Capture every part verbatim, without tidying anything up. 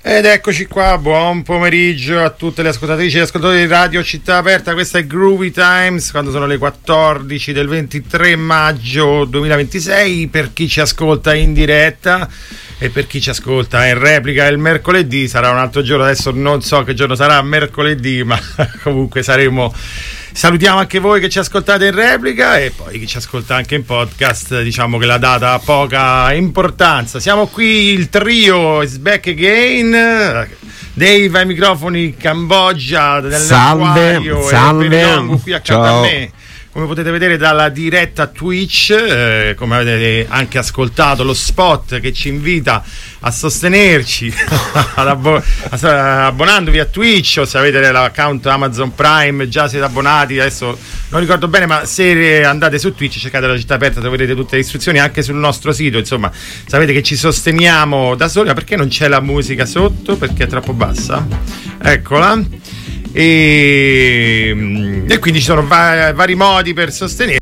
Ed eccoci qua, buon pomeriggio a tutte le ascoltatrici e ascoltatori di Radio Città Aperta. Questa è Groovy Times, quando sono le quattordici del ventitré maggio duemilaventisei. Per chi ci ascolta in diretta e per chi ci ascolta in replica il mercoledì, sarà un altro giorno, adesso non so che giorno sarà mercoledì, ma comunque saremo. Salutiamo anche voi che ci ascoltate in replica e poi chi ci ascolta anche in podcast. Diciamo che la data ha poca importanza. Siamo qui, il trio is back again. Dave ai microfoni, Cambogia nell'acquario, salve, salve. E Longo qui accanto a me. Come potete vedere dalla diretta Twitch, eh, come avete anche ascoltato lo spot che ci invita a sostenerci ad abbo- abbonandovi a Twitch, o se avete l'account Amazon Prime già siete abbonati, adesso non ricordo bene, ma se andate su Twitch cercate La Città Aperta, troverete tutte le istruzioni anche sul nostro sito. Insomma, sapete che ci sosteniamo da soli. Ma perché non c'è la musica sotto? Perché è troppo bassa? Eccola. E, e quindi ci sono va- vari modi per sostenere.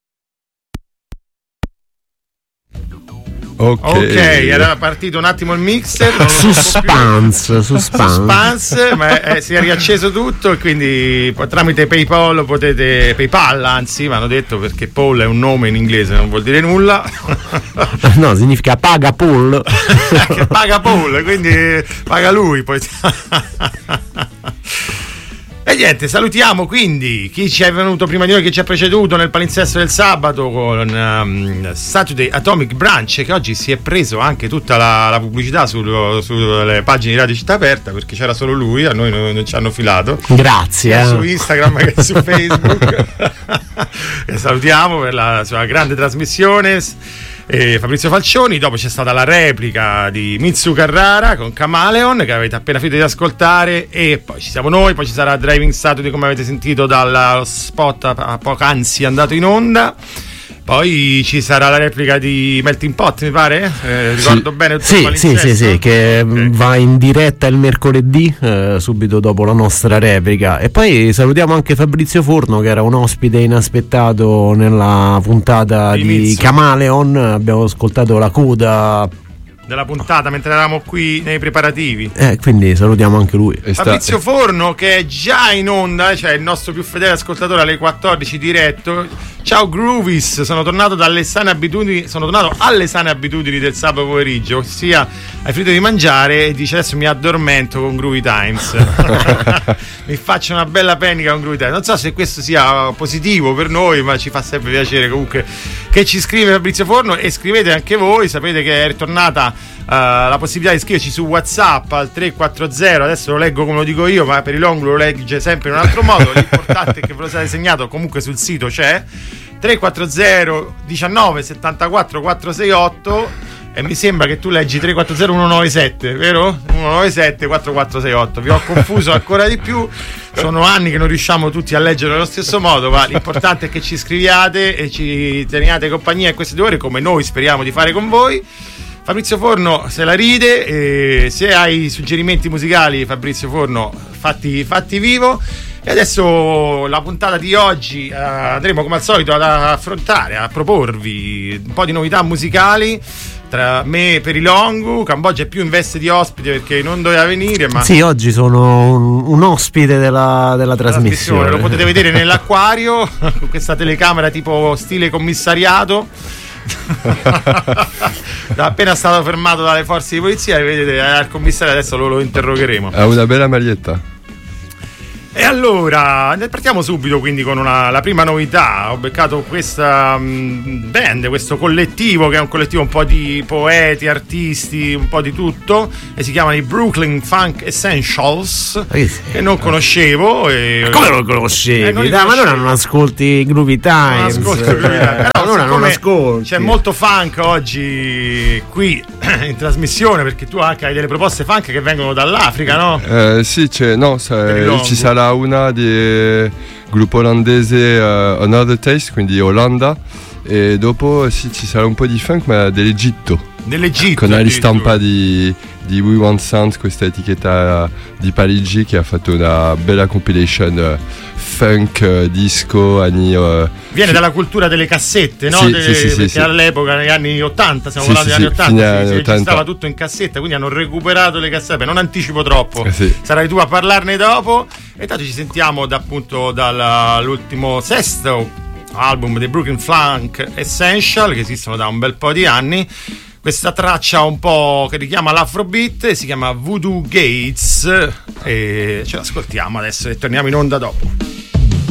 Ok, ok, era partito un attimo il mixer. Suspense, suspense. Suspense, ma è, si è riacceso tutto e quindi tramite PayPal potete, PayPal anzi, mi hanno detto, perché Paul è un nome in inglese, non vuol dire nulla. No, significa paga Paul. Che paga Paul, quindi paga lui poi. E niente, salutiamo quindi chi ci è venuto prima di noi, che ci ha preceduto nel palinsesto del sabato con um, Saturday Atomic Branch, che oggi si è preso anche tutta la, la pubblicità sul, sulle pagine di Radio Città Aperta, perché c'era solo lui, a noi non, non ci hanno filato. Grazie. Eh. Su Instagram che su Facebook. E salutiamo per la sua grande trasmissione. E Fabrizio Falcioni. Dopo c'è stata la replica di Mitsu Carrara con Chameleon, che avete appena finito di ascoltare, e poi ci siamo noi, poi ci sarà Driving Saturday, come avete sentito dallo spot a poc'anzi andato in onda. Poi ci sarà la replica di Melting Pot, mi pare? Eh, ricordo sì. bene? Sì, sì, sì, sì, che okay. va in diretta il mercoledì, eh, subito dopo la nostra replica. E poi salutiamo anche Fabrizio Forno, che era un ospite inaspettato nella puntata di, di Chameleon. Abbiamo ascoltato la coda della puntata mentre eravamo qui nei preparativi, eh, quindi salutiamo anche lui. Fabrizio Forno, che è già in onda, cioè il nostro più fedele ascoltatore, alle quattordici diretto. Ciao Groovies, sono tornato dalle sane abitudini, sono tornato alle sane abitudini del sabato pomeriggio, ossia hai finito di mangiare e dice adesso mi addormento con Groovy Times. Mi faccio una bella pennica con Groovy Times. Non so se questo sia positivo per noi, ma ci fa sempre piacere comunque che ci scrive Fabrizio Forno, e scrivete anche voi. Sapete che è ritornata uh, la possibilità di scriverci su WhatsApp al tre quattro zero, adesso lo leggo come lo dico io, ma per il longo lo legge sempre in un altro modo. L'importante è che ve lo siate segnato, comunque sul sito c'è tre quattro zero diciannove settantaquattro quattrocentosesantotto, e mi sembra che tu leggi tre quattro zero uno nove sette, vero? uno nove sette quattro quattro sei otto. Vi ho confuso ancora di più, sono anni che non riusciamo tutti a leggere nello stesso modo, ma l'importante è che ci scriviate e ci teniate compagnia in queste due ore, come noi speriamo di fare con voi. Fabrizio Forno se la ride, e se hai suggerimenti musicali, Fabrizio Forno, fatti, fatti vivo. E adesso la puntata di oggi, eh, andremo come al solito ad affrontare, a proporvi un po' di novità musicali tra me per i Longu. Cambogia è più in veste di ospite perché non doveva venire, ma sì, oggi sono un, un ospite della, della trasmissione. Lo potete vedere nell'acquario con questa telecamera tipo stile commissariato. Appena stato fermato dalle forze di polizia, vedete al commissario, adesso lo, lo interrogheremo. Ha una bella maglietta. E allora partiamo subito quindi con una, la prima novità. Ho beccato questa um, band, questo collettivo, che è un collettivo un po' di poeti, artisti, un po' di tutto, e si chiamano i Brooklyn Funk Essentials, eh sì. che non conoscevo. E... come lo conoscevi? Eh, non ma allora non ascolti Groovy Times. Non ascolto Groovy Times. Però allora non ascolti. C'è molto funk oggi qui in trasmissione, perché tu anche hai delle proposte funk che vengono dall'Africa, no? Eh, sì, c'è, no, sa, ci sarà una di gruppo olandese, uh, Another Taste, quindi Olanda, e dopo sì, ci sarà un po' di funk, ma dell'Egitto. Dell'Egitto con la ristampa di, di We Want Sound, questa etichetta di Parigi che ha fatto una bella compilation uh, funk, uh, disco, anni... Uh, Viene dalla cultura delle cassette, no? Sì, De- sì, sì, perché sì, all'epoca, negli anni ottanta, stiamo sì, parlando sì, degli anni sì, ottanta, fine si, anni si registrava ottanta. tutto in cassetta, quindi hanno recuperato le cassette. Non anticipo troppo, Eh sì. sarai tu a parlarne dopo. E tanto ci sentiamo da, appunto dall'ultimo sesto album dei Brooklyn Funk Essential, che esistono da un bel po' di anni. Questa traccia un po' che richiama l'Afrobeat si chiama Voodoo Gates e ce l'ascoltiamo adesso e torniamo in onda dopo.